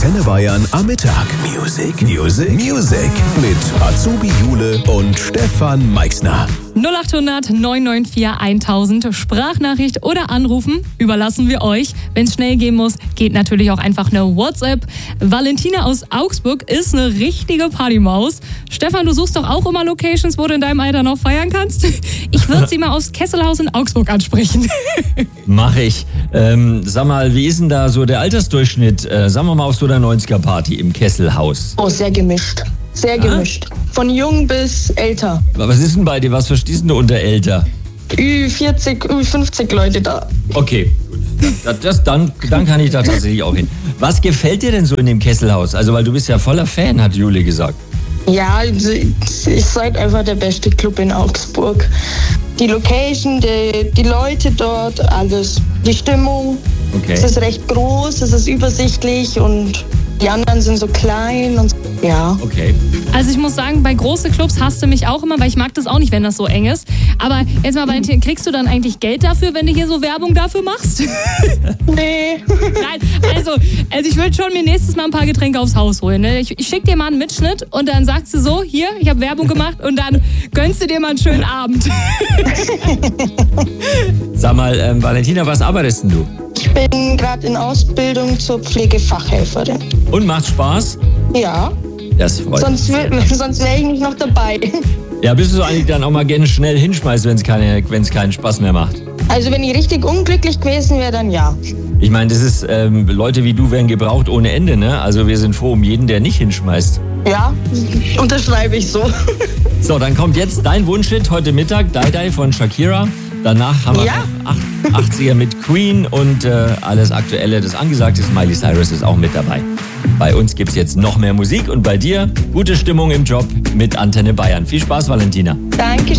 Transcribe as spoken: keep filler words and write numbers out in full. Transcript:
Antenne Bayern am Mittag. Music, Music, Music. Mit Azubi Jule und Stefan Meixner. null acht hundert neun neun vier tausend, Sprachnachricht oder anrufen, überlassen wir euch. Wenn es schnell gehen muss, geht natürlich auch einfach eine WhatsApp. Valentina aus Augsburg ist eine richtige Partymaus. Stefan, du suchst doch auch immer Locations, wo du in deinem Alter noch feiern kannst. Ich würde sie mal aufs Kesselhaus in Augsburg ansprechen. Mache ich. Ähm, sag mal, wie ist denn da so der Altersdurchschnitt? Äh, sagen wir mal auf so einer neunziger-Party im Kesselhaus. Oh, sehr gemischt. Sehr Ah? gemischt. Von jung bis älter. Was ist denn bei dir? Was verstehst du unter älter? Ü vierzig, Ü fünfzig Leute da. Okay, gut. Das, das, dann, dann kann ich da tatsächlich auch hin. Was gefällt dir denn so in dem Kesselhaus? Also, weil du bist ja voller Fan, hat Jule gesagt. Ja, ich seid einfach der beste Club in Augsburg. Die Location, die, die Leute dort, alles. Die Stimmung. Okay. Es ist recht groß, es ist übersichtlich und die anderen sind so klein und ja. Okay. Also ich muss sagen, bei großen Clubs hasst du mich auch immer, weil ich mag das auch nicht, wenn das so eng ist. Aber jetzt mal, Valentin, kriegst du dann eigentlich Geld dafür, wenn du hier so Werbung dafür machst? Nee. Nein, also, also ich würde schon mir nächstes Mal ein paar Getränke aufs Haus holen. Ne? Ich, ich schicke dir mal einen Mitschnitt und dann sagst du so, hier, ich habe Werbung gemacht und dann gönnst du dir mal einen schönen Abend. Sag mal, ähm, Valentina, was arbeitest denn du? Ich bin gerade in Ausbildung zur Pflegefachhelferin. Und macht Spaß? Ja, Das freut sonst, mich. wär- sonst wäre ich nicht noch dabei. Ja, bist du so eigentlich dann auch mal gerne schnell hinschmeißt, wenn es keine, wenn es keinen Spaß mehr macht? Also wenn ich richtig unglücklich gewesen wäre, dann ja. Ich meine, das ist, ähm, Leute wie du werden gebraucht ohne Ende, ne? Also wir sind froh um jeden, der nicht hinschmeißt. Ja, unterschreibe ich so. So, dann kommt jetzt dein Wunschhit heute Mittag, Die Die von Shakira. Danach haben wir Ja. noch acht- achtziger mit Queen und äh, alles Aktuelle, das angesagte. Miley Cyrus ist auch mit dabei. Bei uns gibt's jetzt noch mehr Musik und bei dir gute Stimmung im Job mit Antenne Bayern. Viel Spaß, Valentina. Danke.